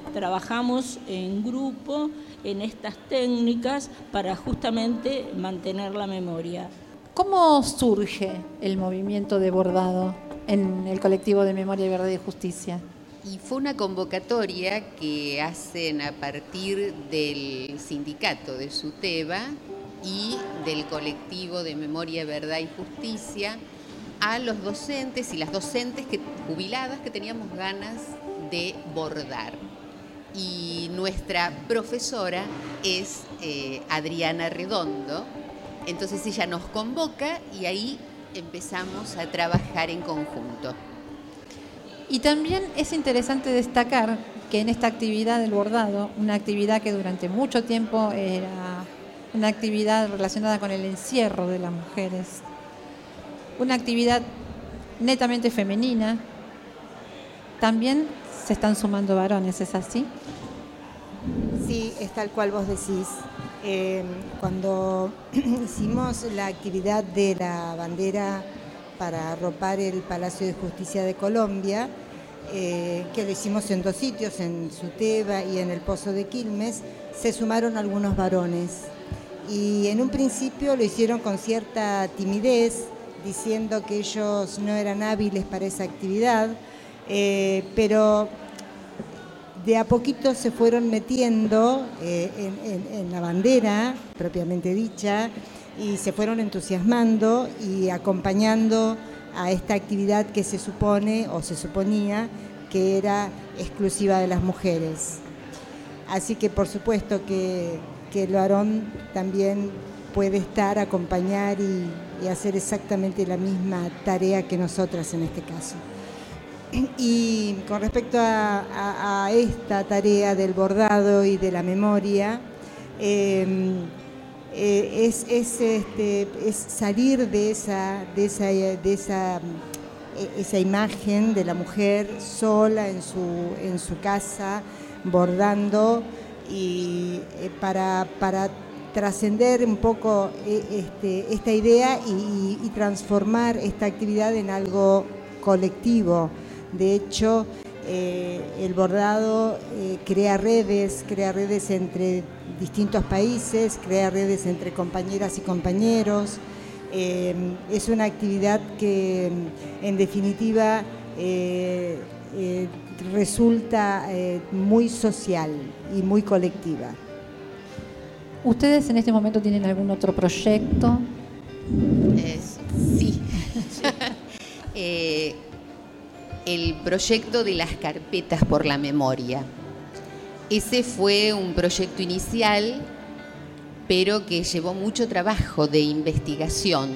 trabajamos en grupo en estas técnicas para justamente mantener la memoria. ¿Cómo surge el movimiento de bordado en el colectivo de Memoria, Verdad y Justicia? Y fue una convocatoria que hacen a partir del sindicato de SUTEBA y del colectivo de Memoria, Verdad y Justicia a los docentes y las docentes jubiladas que teníamos ganas de bordar. Y nuestra profesora es Adriana Redondo, entonces ella nos convoca y ahí empezamos a trabajar en conjunto. Y también es interesante destacar que en esta actividad del bordado, una actividad que durante mucho tiempo era una actividad relacionada con el encierro de las mujeres, una actividad netamente femenina, también se están sumando varones, ¿es así? Sí, es tal cual vos decís. Cuando hicimos la actividad de la bandera para arropar el Palacio de Justicia de Colombia, que lo hicimos en 2 sitios, en SUTEBA y en el Pozo de Quilmes, se sumaron algunos varones. Y en un principio lo hicieron con cierta timidez, diciendo que ellos no eran hábiles para esa actividad, pero de a poquito se fueron metiendo en la bandera propiamente dicha y se fueron entusiasmando y acompañando a esta actividad que se supone o se suponía que era exclusiva de las mujeres. Así que por supuesto que el varón también puede estar, acompañar y hacer exactamente la misma tarea que nosotras en este caso. Y con respecto a esta tarea del bordado y de la memoria, es salir de esa imagen de la mujer sola en su casa bordando y para trascender un poco esta idea y transformar esta actividad en algo colectivo. De hecho, el bordado crea redes entre distintos países, crea redes entre compañeras y compañeros. Es una actividad que, en definitiva, resulta muy social y muy colectiva. ¿Ustedes en este momento tienen algún otro proyecto? Sí. El proyecto de las carpetas por la memoria. Ese fue un proyecto inicial, pero que llevó mucho trabajo de investigación.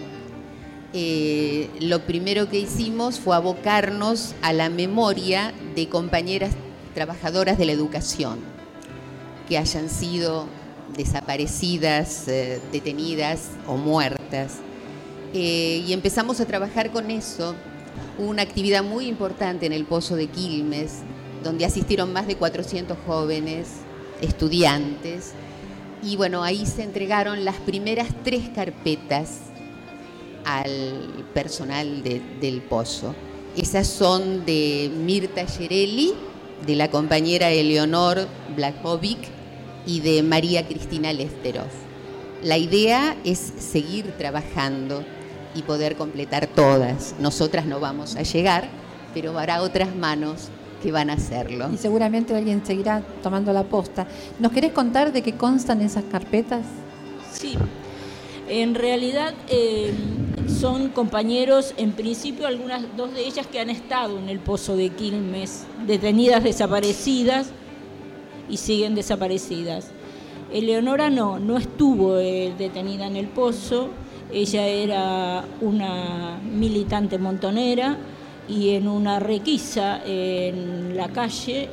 Lo primero que hicimos fue abocarnos a la memoria de compañeras trabajadoras de la educación que hayan sido desaparecidas, detenidas o muertas. Y empezamos a trabajar con eso. Hubo una actividad muy importante en el Pozo de Quilmes, donde asistieron más de 400 jóvenes, estudiantes, y bueno, ahí se entregaron las primeras 3 carpetas al personal del Pozo. Esas son de Mirta Gerelli, de la compañera Eleonor Blajovic y de María Cristina Lesterov. La idea es seguir trabajando y poder completar todas. Nosotras no vamos a llegar, pero habrá otras manos que van a hacerlo. Y seguramente alguien seguirá tomando la posta. ¿Nos querés contar de qué constan esas carpetas? Sí, en realidad son compañeros, en principio 2 de ellas que han estado en el Pozo de Quilmes, detenidas, desaparecidas y siguen desaparecidas. Eleonora no estuvo detenida en el Pozo. Ella era una militante montonera y en una requisa en la calle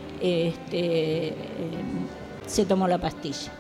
se tomó la pastilla.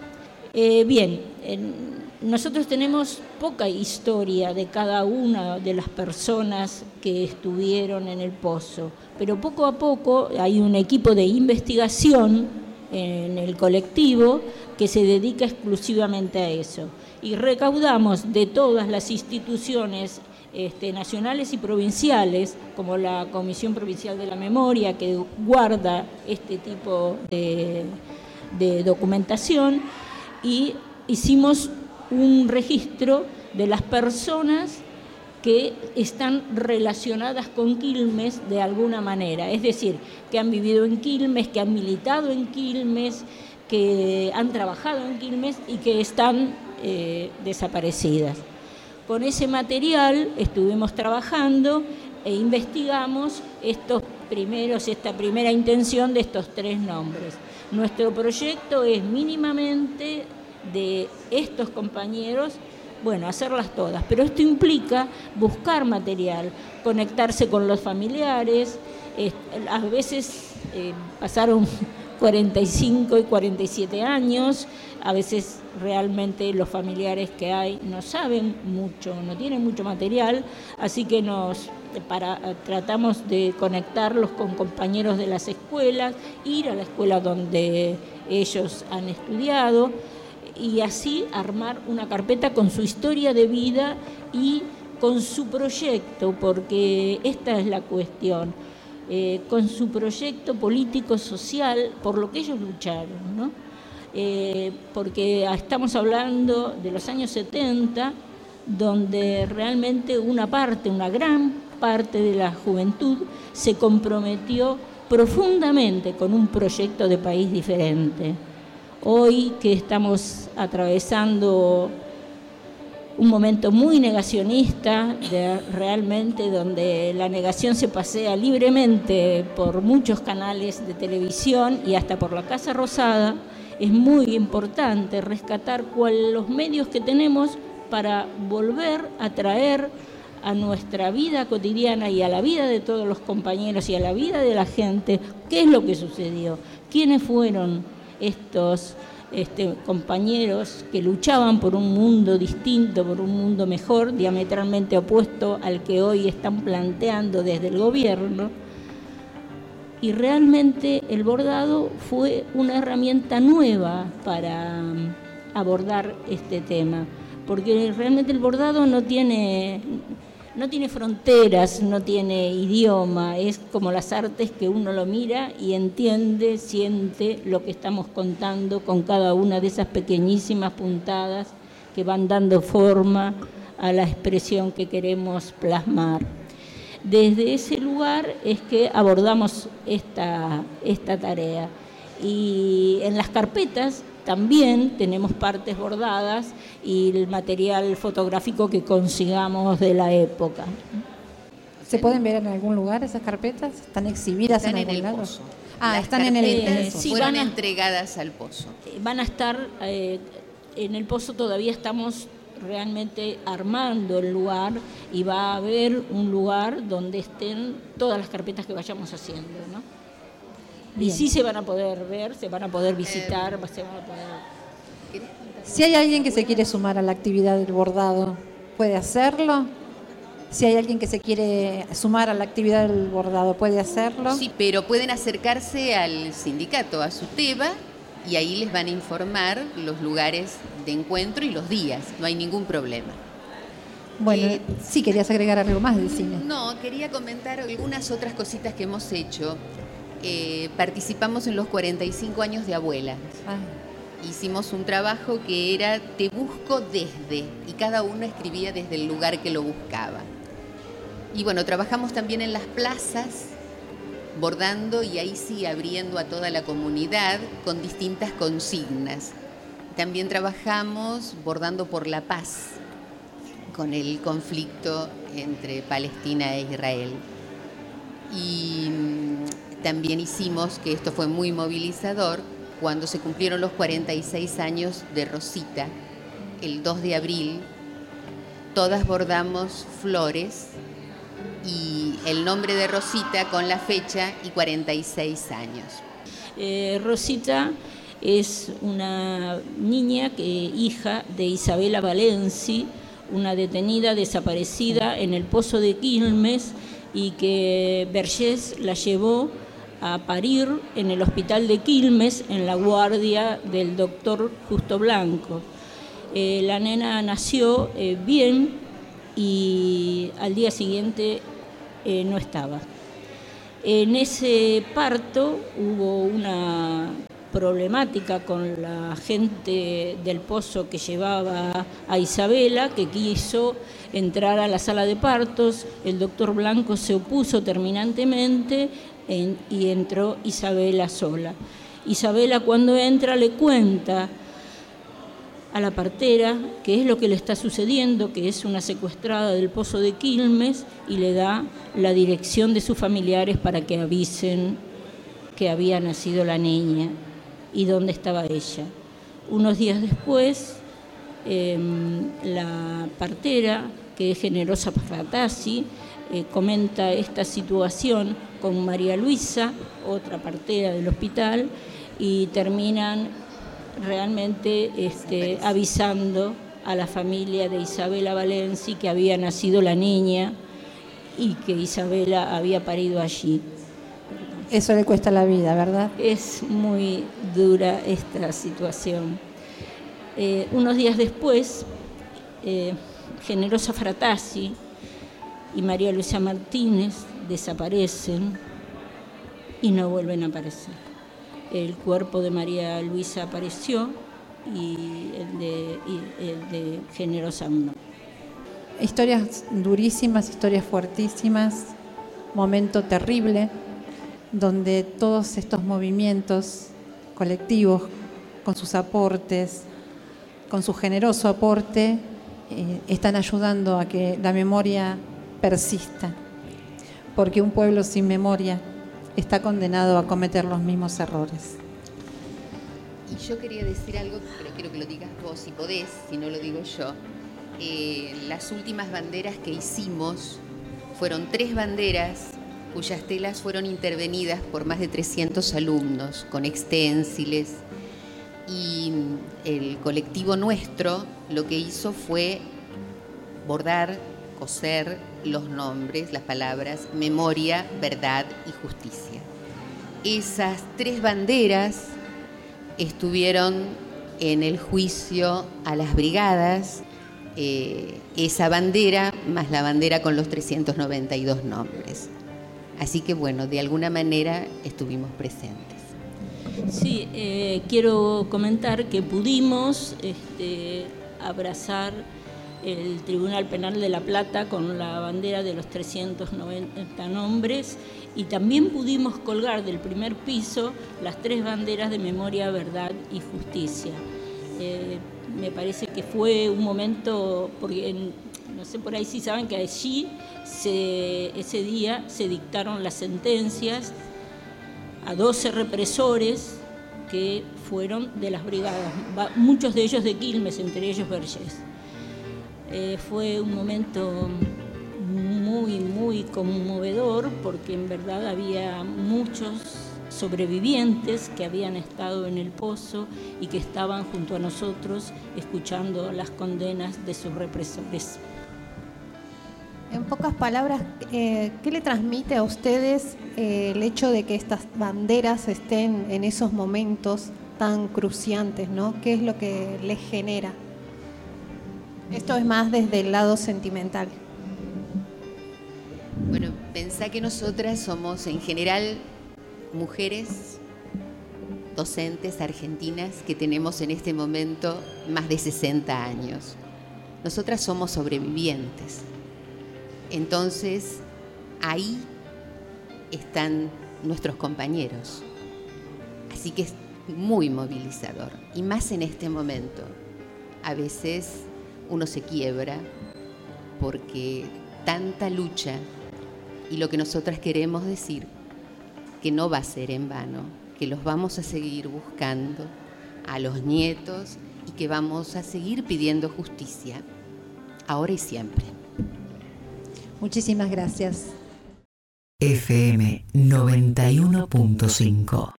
Nosotros tenemos poca historia de cada una de las personas que estuvieron en el Pozo, pero poco a poco hay un equipo de investigación en el colectivo que se dedica exclusivamente a eso. Y recaudamos de todas las instituciones nacionales y provinciales, como la Comisión Provincial de la Memoria, que guarda este tipo de documentación, y hicimos un registro de las personas que están relacionadas con Quilmes de alguna manera, es decir, que han vivido en Quilmes, que han militado en Quilmes, que han trabajado en Quilmes y que están desaparecidas. Con ese material estuvimos trabajando e investigamos esta primera intención de estos 3 nombres. Nuestro proyecto es mínimamente de estos compañeros, hacerlas todas, pero esto implica buscar material, conectarse con los familiares. A veces pasaron 45 y 47 años, a veces realmente los familiares que hay no saben mucho, no tienen mucho material, así que tratamos de conectarlos con compañeros de las escuelas, ir a la escuela donde ellos han estudiado, y así armar una carpeta con su historia de vida y con su proyecto, porque esta es la cuestión, con su proyecto político-social por lo que ellos lucharon, ¿no? Porque estamos hablando de los años 70, donde realmente una gran parte de la juventud se comprometió profundamente con un proyecto de país diferente. Hoy que estamos atravesando un momento muy negacionista, realmente donde la negación se pasea libremente por muchos canales de televisión y hasta por la Casa Rosada, es muy importante rescatar los medios que tenemos para volver a traer a nuestra vida cotidiana y a la vida de todos los compañeros y a la vida de la gente qué es lo que sucedió, quiénes fueron estos compañeros que luchaban por un mundo distinto, por un mundo mejor, diametralmente opuesto al que hoy están planteando desde el gobierno. Y realmente el bordado fue una herramienta nueva para abordar este tema, porque realmente el bordado no tiene fronteras, no tiene idioma, es como las artes que uno lo mira y entiende, siente lo que estamos contando con cada una de esas pequeñísimas puntadas que van dando forma a la expresión que queremos plasmar. Desde ese lugar es que abordamos esta tarea. Y en las carpetas también tenemos partes bordadas y el material fotográfico que consigamos de la época. ¿Se pueden ver en algún lugar esas carpetas? ¿Están exhibidas en algún lado? Pozo. Están en el pozo. Sí, fueron entregadas al pozo. Van a estar en el pozo, todavía estamos realmente armando el lugar y va a haber un lugar donde estén todas las carpetas que vayamos haciendo, ¿no? Bien. Y sí se van a poder ver, se van a poder visitar, se van a poder... Si hay alguien que se quiere sumar a la actividad del bordado, ¿puede hacerlo? Si hay alguien que se quiere sumar a la actividad del bordado, ¿puede hacerlo? Sí, pero pueden acercarse al sindicato, a SUTEBA, y ahí les van a informar los lugares de encuentro y los días, no hay ningún problema. Bueno, sí, querías agregar algo más del cine. No, quería comentar algunas otras cositas que hemos hecho. Participamos en los 45 años de Abuela. Hicimos un trabajo que era Te busco desde, y cada uno escribía desde el lugar que lo buscaba. Y bueno, trabajamos también en las plazas, bordando y ahí sí abriendo a toda la comunidad con distintas consignas. También trabajamos bordando por la paz, con el conflicto entre Palestina e Israel. Y también hicimos, que esto fue muy movilizador, cuando se cumplieron los 46 años de Rosita, el 2 de abril, todas bordamos flores y el nombre de Rosita con la fecha y 46 años. Rosita es una niña hija de Isabela Valenci, una detenida desaparecida en el Pozo de Quilmes y que Vergés la llevó a parir en el hospital de Quilmes en la guardia del doctor Justo Blanco. La nena nació bien, y al día siguiente no estaba. En ese parto hubo una problemática con la gente del pozo que llevaba a Isabela, que quiso entrar a la sala de partos. El doctor Blanco se opuso terminantemente y entró Isabela sola. Isabela, cuando entra, le cuenta a la partera qué es lo que le está sucediendo, que es una secuestrada del pozo de Quilmes, y le da la dirección de sus familiares para que avisen que había nacido la niña y dónde estaba ella. Unos días después, la partera, que es Generosa Fratasi, comenta esta situación con María Luisa, otra partera del hospital, y terminan realmente avisando a la familia de Isabela Valenci que había nacido la niña y que Isabela había parido allí. Eso le cuesta la vida, ¿verdad? Es muy dura esta situación. Unos días después, Generosa Fratasi y María Luisa Martínez desaparecen y no vuelven a aparecer. El cuerpo de María Luisa apareció y el de Generosa no. Historias durísimas, historias fuertísimas, momento terrible, donde todos estos movimientos colectivos, con sus aportes, con su generoso aporte, están ayudando a que la memoria persista, porque un pueblo sin memoria está condenado a cometer los mismos errores. Y yo quería decir algo, pero quiero que lo digas vos si podés, si no lo digo yo. Las últimas banderas que hicimos fueron 3 banderas cuyas telas fueron intervenidas por más de 300 alumnos con exténsiles, y el colectivo nuestro lo que hizo fue bordar, coser los nombres, las palabras memoria, verdad y justicia. Esas 3 banderas estuvieron en el juicio a las brigadas, esa bandera más la bandera con los 392 nombres. Así que bueno, de alguna manera estuvimos presentes. Sí, quiero comentar que pudimos abrazar el Tribunal Penal de La Plata con la bandera de los 390 nombres, y también pudimos colgar del primer piso las 3 banderas de memoria, verdad y justicia. Me parece que fue un momento, porque no sé, por ahí sí saben que allí ese día se dictaron las sentencias a 12 represores que fueron de las brigadas, muchos de ellos de Quilmes, entre ellos Vergés. Fue un momento muy, muy conmovedor, porque en verdad había muchos sobrevivientes que habían estado en el pozo y que estaban junto a nosotros escuchando las condenas de sus represores. En pocas palabras, ¿qué le transmite a ustedes el hecho de que estas banderas estén en esos momentos tan cruciantes, ¿no? ¿Qué es lo que les genera? Esto es más desde el lado sentimental. Bueno, pensá que nosotras somos en general mujeres docentes argentinas que tenemos en este momento más de 60 años. Nosotras somos sobrevivientes. Entonces, ahí están nuestros compañeros. Así que es muy movilizador. Y más en este momento. A veces uno se quiebra porque tanta lucha, y lo que nosotras queremos decir, que no va a ser en vano, que los vamos a seguir buscando a los nietos y que vamos a seguir pidiendo justicia, ahora y siempre. Muchísimas gracias. FM 91.5.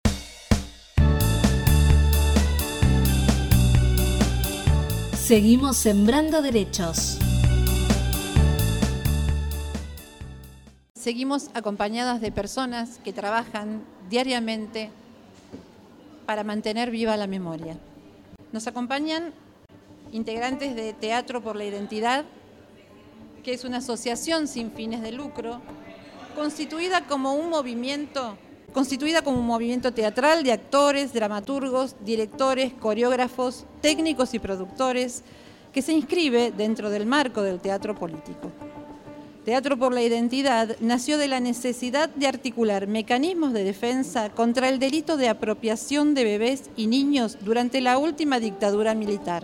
Seguimos sembrando derechos. Seguimos acompañadas de personas que trabajan diariamente para mantener viva la memoria. Nos acompañan integrantes de Teatro por la Identidad, que es una asociación sin fines de lucro, constituida como un movimiento teatral de actores, dramaturgos, directores, coreógrafos, técnicos y productores, que se inscribe dentro del marco del teatro político. Teatro por la Identidad nació de la necesidad de articular mecanismos de defensa contra el delito de apropiación de bebés y niños durante la última dictadura militar.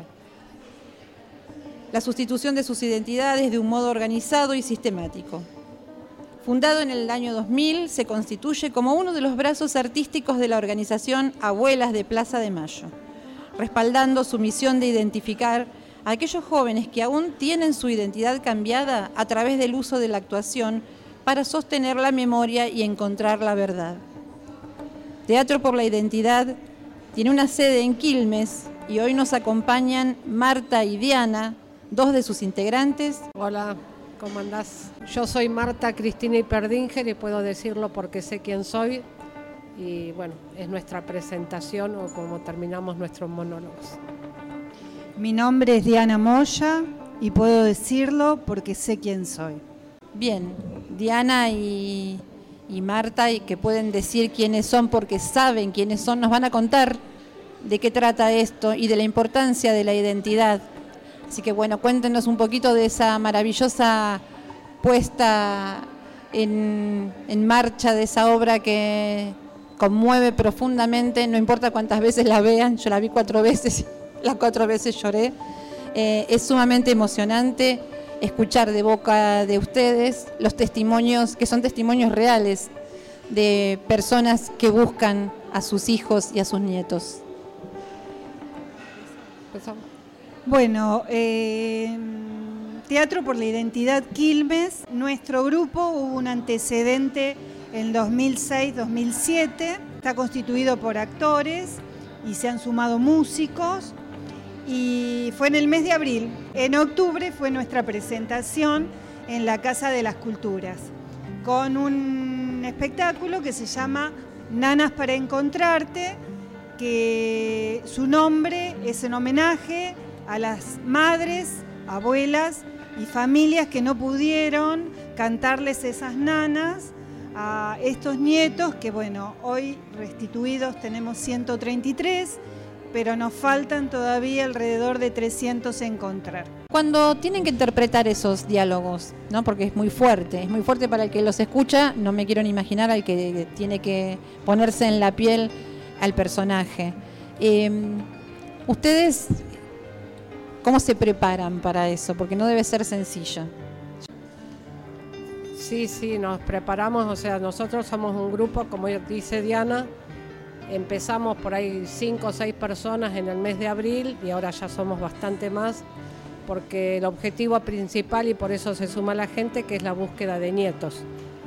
La sustitución de sus identidades de un modo organizado y sistemático. Fundado en el año 2000, se constituye como uno de los brazos artísticos de la organización Abuelas de Plaza de Mayo, respaldando su misión de identificar a aquellos jóvenes que aún tienen su identidad cambiada a través del uso de la actuación para sostener la memoria y encontrar la verdad. Teatro por la Identidad tiene una sede en Quilmes y hoy nos acompañan Marta y Diana, dos de sus integrantes. Hola, ¿cómo andás? Yo soy Marta Cristina Iperdinger y puedo decirlo porque sé quién soy. Y bueno, es nuestra presentación o como terminamos nuestros monólogos. Mi nombre es Diana Moya y puedo decirlo porque sé quién soy. Bien, Diana y Marta, y que pueden decir quiénes son porque saben quiénes son, nos van a contar de qué trata esto y de la importancia de la identidad. Así que bueno, cuéntenos un poquito de esa maravillosa puesta en marcha de esa obra que conmueve profundamente, no importa cuántas veces la vean, yo la vi 4 veces. Las 4 veces lloré. Es sumamente emocionante escuchar de boca de ustedes los testimonios, que son testimonios reales de personas que buscan a sus hijos y a sus nietos. Bueno, Teatro por la Identidad Quilmes, nuestro grupo hubo un antecedente en 2006-2007, está constituido por actores y se han sumado músicos. Y fue en el mes de abril. En octubre fue nuestra presentación en la Casa de las Culturas, con un espectáculo que se llama Nanas para Encontrarte, que su nombre es en homenaje a las madres, abuelas y familias que no pudieron cantarles esas nanas a estos nietos, que bueno, hoy restituidos tenemos 133, pero nos faltan todavía alrededor de 300 encontrar. Cuando tienen que interpretar esos diálogos, ¿no? Porque es muy fuerte para el que los escucha, no me quiero ni imaginar al que tiene que ponerse en la piel al personaje. ¿Ustedes cómo se preparan para eso? Porque no debe ser sencillo. Sí, nos preparamos, o sea, nosotros somos un grupo, como dice Diana. Empezamos por ahí 5 o 6 personas en el mes de abril y ahora ya somos bastante más, porque el objetivo principal, y por eso se suma la gente, que es la búsqueda de nietos.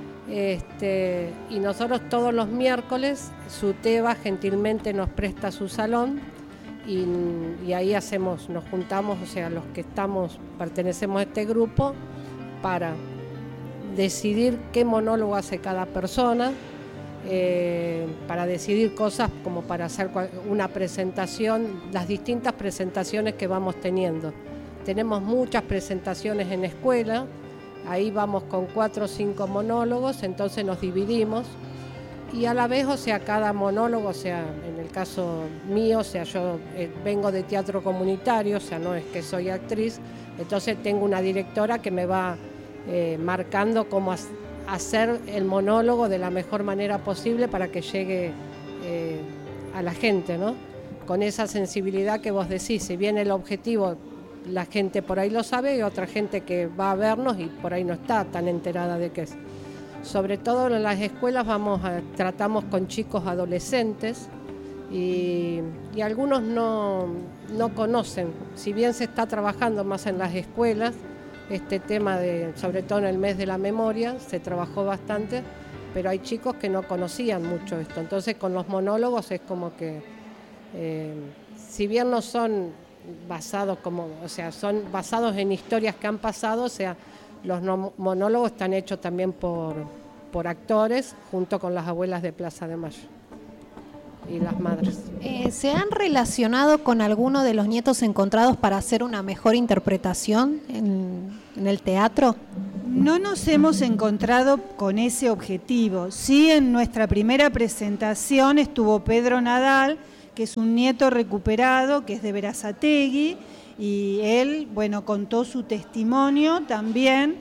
Y nosotros todos los miércoles, SUTEBA gentilmente nos presta su salón y ahí nos juntamos, o sea, los que pertenecemos a este grupo, para decidir qué monólogo hace cada persona, para decidir cosas como para hacer una presentación, las distintas presentaciones que vamos teniendo. Tenemos muchas presentaciones en escuela, ahí vamos con 4 o 5 monólogos, entonces nos dividimos y a la vez, o sea, cada monólogo, o sea, en el caso mío, o sea, yo vengo de teatro comunitario, o sea, no es que soy actriz, entonces tengo una directora que me va marcando cómo hacer el monólogo de la mejor manera posible para que llegue a la gente, ¿no? Con esa sensibilidad que vos decís, si bien el objetivo la gente por ahí lo sabe y otra gente que va a vernos y por ahí no está tan enterada de qué es. Sobre todo en las escuelas tratamos con chicos adolescentes y algunos no conocen, si bien se está trabajando más en las escuelas, este tema sobre todo en el mes de la memoria, se trabajó bastante, pero hay chicos que no conocían mucho esto. Entonces con los monólogos es como que, si bien no son basados son basados en historias que han pasado, o sea, los monólogos están hechos también por actores, junto con las abuelas de Plaza de Mayo y las madres. ¿Se han relacionado con alguno de los nietos encontrados para hacer una mejor interpretación en en el teatro? No nos hemos encontrado con ese objetivo. Sí, en nuestra primera presentación estuvo Pedro Nadal, que es un nieto recuperado, que es de Berazategui, y él, bueno, contó su testimonio también,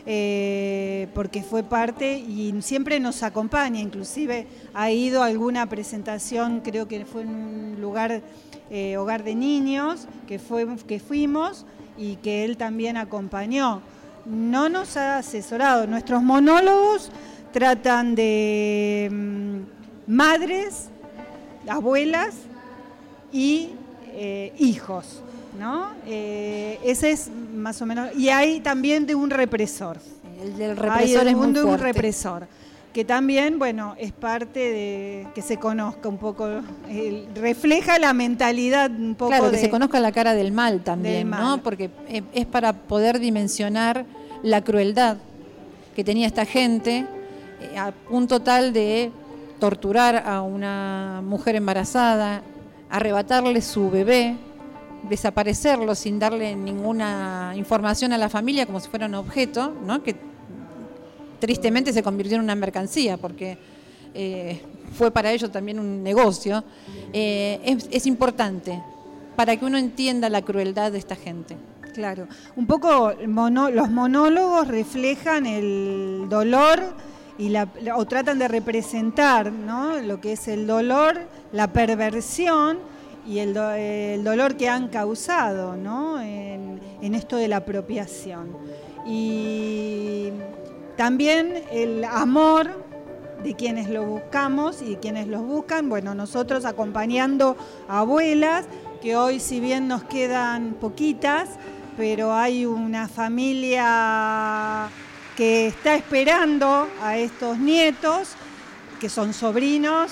porque fue parte y siempre nos acompaña, inclusive ha ido a alguna presentación, creo que fue en un lugar, hogar de niños, que fuimos y que él también acompañó. No nos ha asesorado. Nuestros monólogos tratan de madres, abuelas y hijos, ¿no? Ese es más o menos. Y hay también de un represor. El del represor es muy fuerte. Un represor, que también, bueno, es parte de que se conozca un poco, refleja la mentalidad un poco. Claro, que se conozca la cara del mal también, ¿no? Porque es para poder dimensionar la crueldad que tenía esta gente, a punto tal de torturar a una mujer embarazada, arrebatarle su bebé, desaparecerlo sin darle ninguna información a la familia, como si fuera un objeto, ¿no? Que tristemente se convirtió en una mercancía, porque fue para ellos también un negocio. Es importante para que uno entienda la crueldad de esta gente. Claro, un poco los monólogos reflejan el dolor o tratan de representar, ¿no?, lo que es el dolor, la perversión y el dolor que han causado, ¿no?, en esto de la apropiación. Y también el amor de quienes lo buscamos y quienes los buscan. Bueno, nosotros acompañando a abuelas, que hoy si bien nos quedan poquitas, pero hay una familia que está esperando a estos nietos, que son sobrinos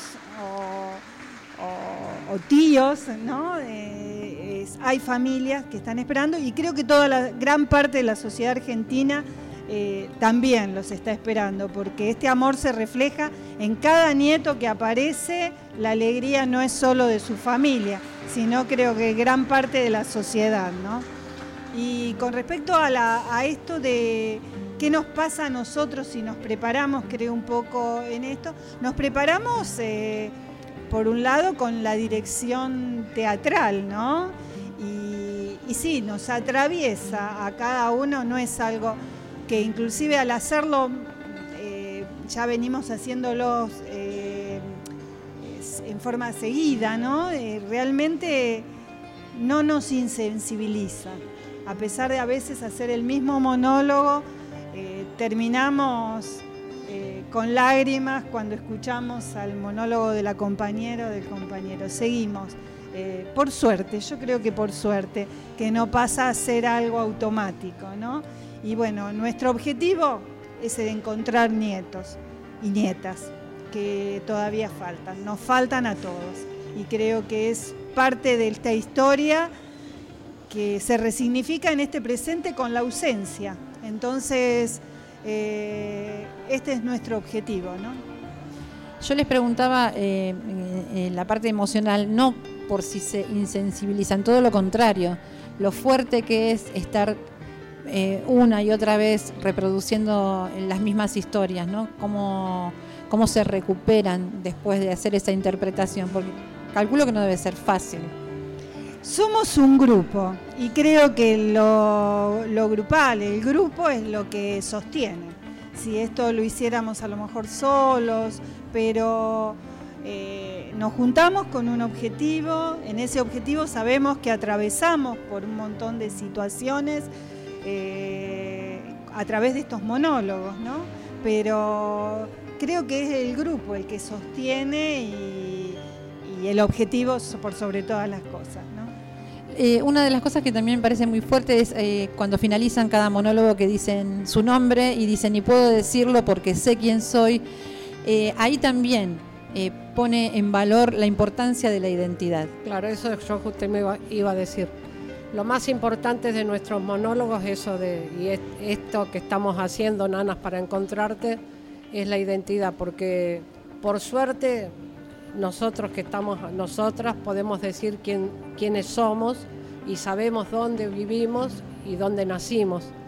o tíos, ¿no? Hay familias que están esperando, y creo que toda la gran parte de la sociedad argentina también los está esperando, porque este amor se refleja en cada nieto que aparece. La alegría no es solo de su familia, sino creo que gran parte de la sociedad, ¿no? Y con respecto a esto de qué nos pasa a nosotros si nos preparamos, creo un poco en esto, nos preparamos por un lado con la dirección teatral, ¿no? Y sí, nos atraviesa a cada uno, no es algo que inclusive al hacerlo, ya venimos haciéndolos en forma seguida, ¿no? Realmente no nos insensibiliza. A pesar de a veces hacer el mismo monólogo, terminamos con lágrimas cuando escuchamos al monólogo de la compañera o del compañero. Seguimos, por suerte, yo creo que por suerte, que no pasa a ser algo automático, ¿no? Y bueno, nuestro objetivo es el de encontrar nietos y nietas, que todavía faltan, nos faltan a todos. Y creo que es parte de esta historia que se resignifica en este presente con la ausencia. Entonces, este es nuestro objetivo, ¿no? Yo les preguntaba en la parte emocional, no por si se insensibilizan, todo lo contrario, lo fuerte que es estar una y otra vez reproduciendo las mismas historias, ¿no? Cómo se recuperan después de hacer esa interpretación, porque calculo que no debe ser fácil. Somos un grupo y creo que lo grupal, el grupo es lo que sostiene. Si esto lo hiciéramos a lo mejor solos, pero nos juntamos con un objetivo. En ese objetivo sabemos que atravesamos por un montón de situaciones a través de estos monólogos, ¿no? Pero creo que es el grupo el que sostiene y el objetivo por sobre todas las cosas, ¿no? Una de las cosas que también me parece muy fuerte es cuando finalizan cada monólogo, que dicen su nombre y dicen, y puedo decirlo porque sé quién soy. Ahí también pone en valor la importancia de la identidad. Claro, eso yo justo me iba a decir. Lo más importante de nuestros monólogos, esto que estamos haciendo, Nanas para Encontrarte, es la identidad, porque por suerte nosotras podemos decir quiénes somos y sabemos dónde vivimos y dónde nacimos.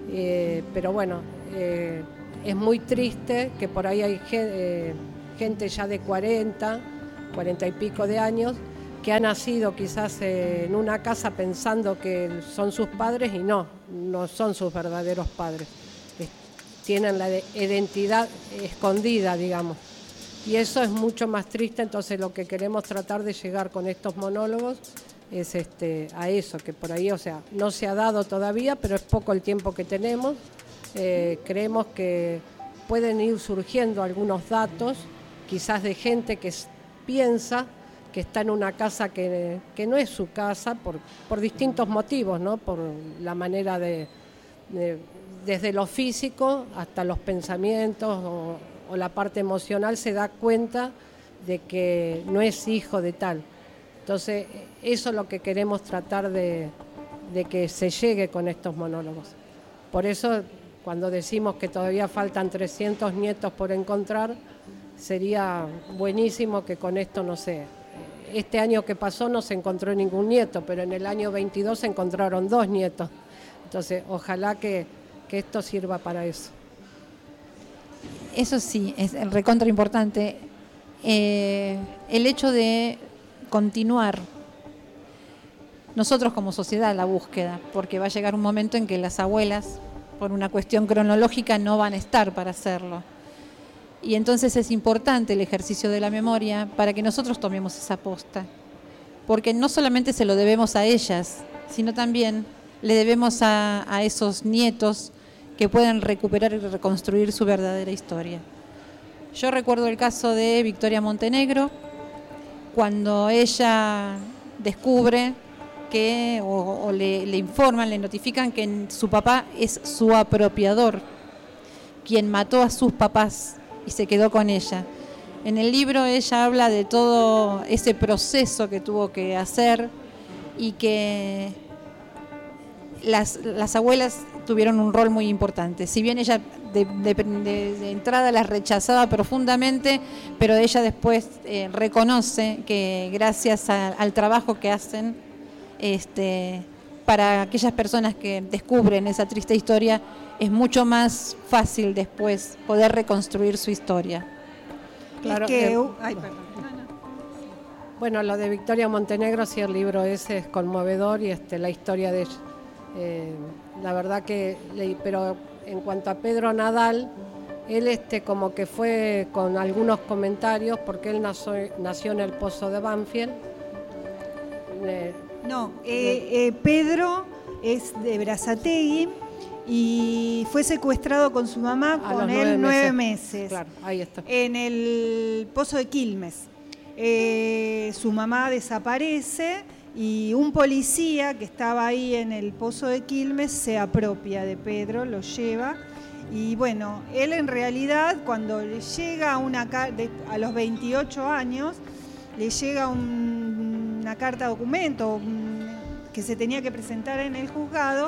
Pero bueno, es muy triste que por ahí hay gente ya de 40 y pico de años que ha nacido quizás en una casa pensando que son sus padres y no son sus verdaderos padres. Tienen la identidad escondida, digamos. Y eso es mucho más triste, entonces lo que queremos tratar de llegar con estos monólogos es a eso, que por ahí, o sea, no se ha dado todavía, pero es poco el tiempo que tenemos. Creemos que pueden ir surgiendo algunos datos, quizás de gente que piensa que está en una casa que no es su casa por distintos motivos, ¿no? Por la manera desde lo físico hasta los pensamientos o la parte emocional, se da cuenta de que no es hijo de tal. Entonces, eso es lo que queremos tratar de que se llegue con estos monólogos. Por eso, cuando decimos que todavía faltan 300 nietos por encontrar, sería buenísimo que con esto, no sé, este año que pasó no se encontró ningún nieto, pero en el año 22 se encontraron 2 nietos. Entonces, ojalá que esto sirva para eso. Eso sí, es recontra importante. El hecho de continuar nosotros como sociedad la búsqueda, porque va a llegar un momento en que las abuelas, por una cuestión cronológica, no van a estar para hacerlo. Y entonces es importante el ejercicio de la memoria para que nosotros tomemos esa posta, porque no solamente se lo debemos a ellas, sino también le debemos a esos nietos que puedan recuperar y reconstruir su verdadera historia. Yo recuerdo el caso de Victoria Montenegro, cuando ella descubre que, o le informan, le notifican que su papá es su apropiador, quien mató a sus papás y se quedó con ella. En el libro ella habla de todo ese proceso que tuvo que hacer y que las abuelas tuvieron un rol muy importante. Si bien ella de entrada las rechazaba profundamente, pero ella después reconoce que gracias al trabajo que hacen para aquellas personas que descubren esa triste historia, es mucho más fácil después poder reconstruir su historia. Claro, bueno, lo de Victoria Montenegro, sí, el libro ese es conmovedor y la historia de ella. La verdad que leí, pero en cuanto a Pedro Nadal, él como que fue con algunos comentarios, porque él nació en el Pozo de Banfield. Pedro es de Berazategui y fue secuestrado con su mamá con él 9 meses. Claro, ahí está. En el Pozo de Quilmes. Su mamá desaparece y un policía que estaba ahí en el Pozo de Quilmes se apropia de Pedro, lo lleva. Y bueno, él en realidad cuando le llega a los 28 años, le llega una carta documento que se tenía que presentar en el juzgado,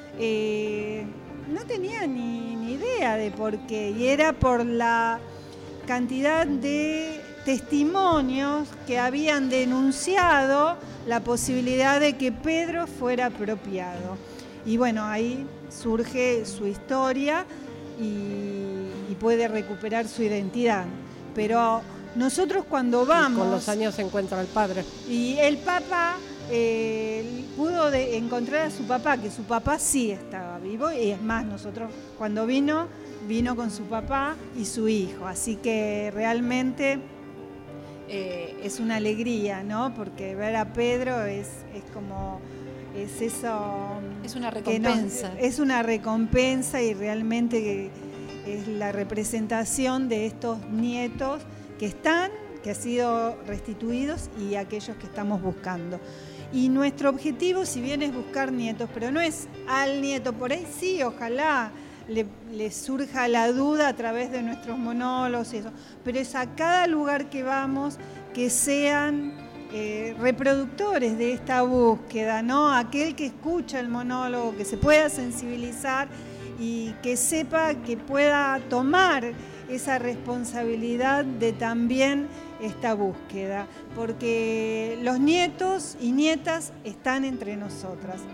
no tenía ni idea de por qué, y era por la cantidad de testimonios que habían denunciado la posibilidad de que Pedro fuera apropiado. Y bueno, ahí surge su historia y puede recuperar su identidad. Pero nosotros cuando vamos... Y con los años se encuentra el padre. Y el papá pudo encontrar a su papá, que su papá sí estaba vivo, y es más, nosotros cuando vino con su papá y su hijo. Así que realmente es una alegría, ¿no? Porque ver a Pedro es como... Es eso... Es una recompensa. Es una recompensa y realmente es la representación de estos nietos que han sido restituidos y aquellos que estamos buscando. Y nuestro objetivo, si bien es buscar nietos, pero no es al nieto, por ahí sí, ojalá le surja la duda a través de nuestros monólogos y eso, pero es a cada lugar que vamos que sean reproductores de esta búsqueda, ¿no? Aquel que escucha el monólogo, que se pueda sensibilizar y que sepa que pueda tomar esa responsabilidad de también esta búsqueda, porque los nietos y nietas están entre nosotras.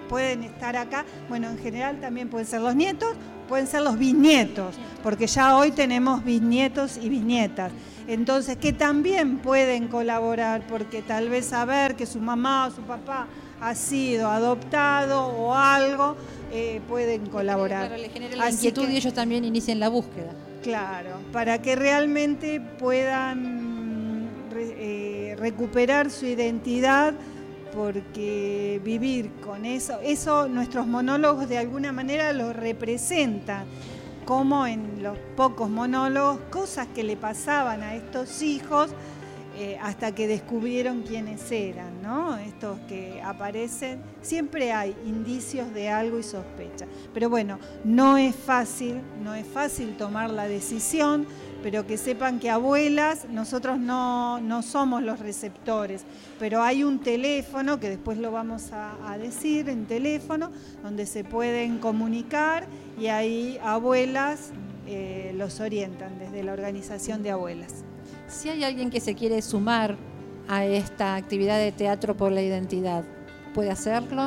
pueden estar acá. Bueno, en general también pueden ser los nietos, pueden ser los bisnietos, porque ya hoy tenemos bisnietos y bisnietas. Entonces, que también pueden colaborar, porque tal vez saber que su mamá o su papá ha sido adoptado o algo, pueden colaborar. Claro, le genera la inquietud y ellos también inician la búsqueda. Claro, para que realmente puedan recuperar su identidad, porque vivir con eso nuestros monólogos de alguna manera lo representan, como en los pocos monólogos, cosas que le pasaban a estos hijos hasta que descubrieron quiénes eran, ¿no? Estos que aparecen, siempre hay indicios de algo y sospecha. Pero bueno, no es fácil tomar la decisión, pero que sepan que abuelas, nosotros no somos los receptores, pero hay un teléfono, que después lo vamos a decir en teléfono, donde se pueden comunicar y ahí abuelas los orientan desde la organización de abuelas. Si hay alguien que se quiere sumar a esta actividad de Teatro por la Identidad, ¿puede hacerlo?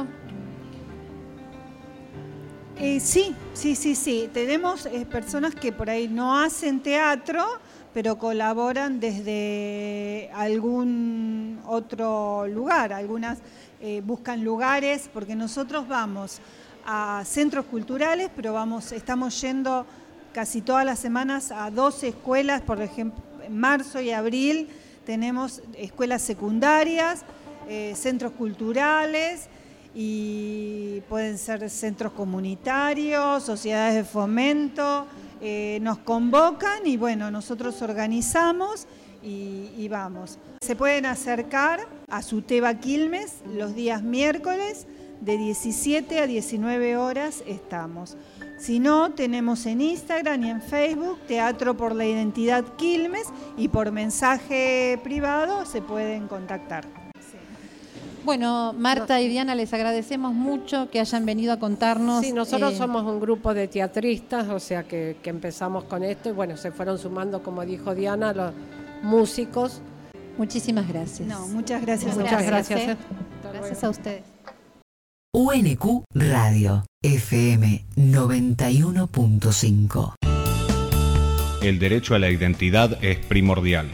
Sí. Tenemos personas que por ahí no hacen teatro, pero colaboran desde algún otro lugar. Algunas buscan lugares, porque nosotros vamos a centros culturales, pero estamos yendo casi todas las semanas a 12 escuelas, por ejemplo, en marzo y abril tenemos escuelas secundarias, centros culturales, y pueden ser centros comunitarios, sociedades de fomento, nos convocan y bueno, nosotros organizamos y vamos. Se pueden acercar a Suteba Quilmes los días miércoles de 17 a 19 horas estamos. Si no, tenemos en Instagram y en Facebook Teatro por la Identidad Quilmes, y por mensaje privado se pueden contactar. Bueno, Marta y Diana, les agradecemos mucho que hayan venido a contarnos. Sí, nosotros somos un grupo de teatristas, o sea que empezamos con esto y bueno, se fueron sumando, como dijo Diana, los músicos. Muchísimas gracias. No, muchas gracias. Muchas gracias. Gracias a ustedes. UNQ Radio FM 91.5. El derecho a la identidad es primordial.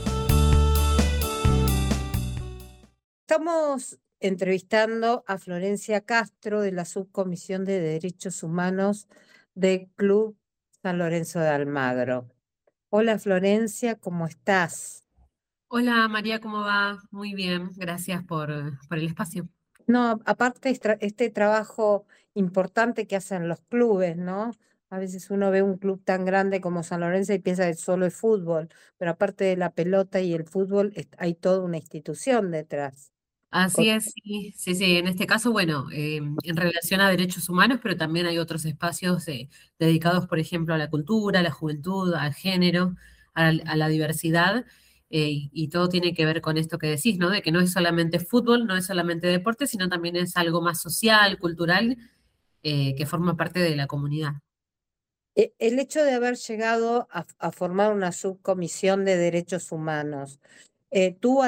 Estamos entrevistando a Florencia Castro de la Subcomisión de Derechos Humanos del Club San Lorenzo de Almagro. Hola Florencia, ¿cómo estás? Hola María, ¿cómo va? Muy bien, gracias por el espacio. No, aparte este trabajo importante que hacen los clubes, ¿no? A veces uno ve un club tan grande como San Lorenzo y piensa que solo es fútbol, pero aparte de la pelota y el fútbol hay toda una institución detrás. Así es, sí, en este caso, bueno, en relación a derechos humanos, pero también hay otros espacios dedicados, por ejemplo, a la cultura, a la juventud, al género, a la diversidad, y todo tiene que ver con esto que decís, ¿no? De que no es solamente fútbol, no es solamente deporte, sino también es algo más social, cultural, que forma parte de la comunidad. El hecho de haber llegado a formar una subcomisión de derechos humanos, ¿tuvo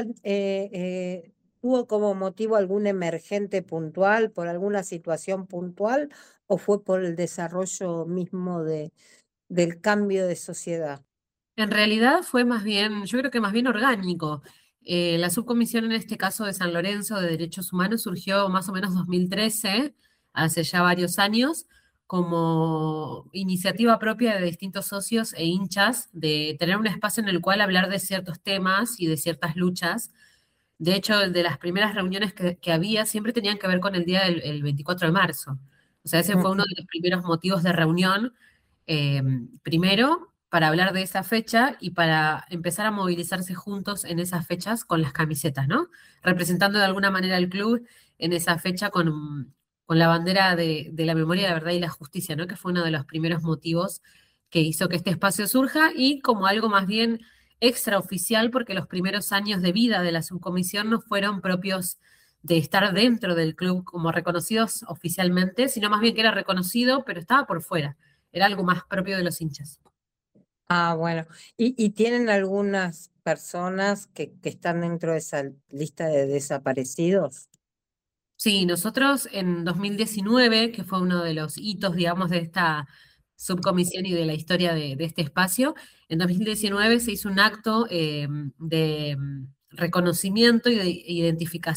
como motivo algún emergente puntual, por alguna situación puntual, o fue por el desarrollo mismo del cambio de sociedad? En realidad fue más bien, yo creo que más bien orgánico. La subcomisión en este caso de San Lorenzo de Derechos Humanos surgió más o menos 2013, hace ya varios años, como iniciativa propia de distintos socios e hinchas de tener un espacio en el cual hablar de ciertos temas y de ciertas luchas. De hecho, de las primeras reuniones que había siempre tenían que ver con el día del 24 de marzo. O sea, ese fue uno de los primeros motivos de reunión, primero para hablar de esa fecha y para empezar a movilizarse juntos en esas fechas con las camisetas, ¿no? Representando de alguna manera al club en esa fecha con la bandera de la memoria, la verdad y la justicia, ¿no? Que fue uno de los primeros motivos que hizo que este espacio surja, y como algo más bien extraoficial, porque los primeros años de vida de la subcomisión no fueron propios de estar dentro del club como reconocidos oficialmente, sino más bien que era reconocido, pero estaba por fuera. Era algo más propio de los hinchas. Ah, bueno. ¿Y tienen algunas personas que están dentro de esa lista de desaparecidos? Sí, nosotros en 2019, que fue uno de los hitos, digamos, de esta subcomisión y de la historia de este espacio, en 2019 se hizo un acto de reconocimiento y de identificación